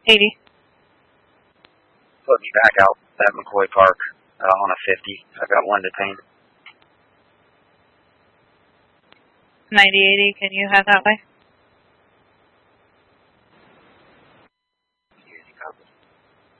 80. Put me back out at McCoy Park on a 50. I've got one detained. 9080, can you head that way?